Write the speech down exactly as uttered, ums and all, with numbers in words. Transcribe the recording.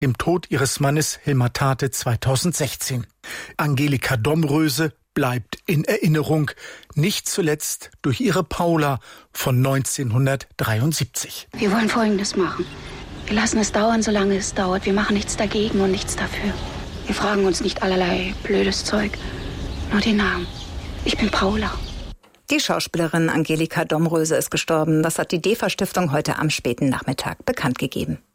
dem Tod ihres Mannes Hilmar Tate zweitausendsechzehn. Angelika Domröse bleibt in Erinnerung, nicht zuletzt durch ihre Paula von neunzehnhundertdreiundsiebzig. Wir wollen Folgendes machen. Wir lassen es dauern, solange es dauert. Wir machen nichts dagegen und nichts dafür. Wir fragen uns nicht allerlei blödes Zeug, nur den Namen. Ich bin Paula. Die Schauspielerin Angelika Domröse ist gestorben. Das hat die DEFA-Stiftung heute am späten Nachmittag bekannt gegeben.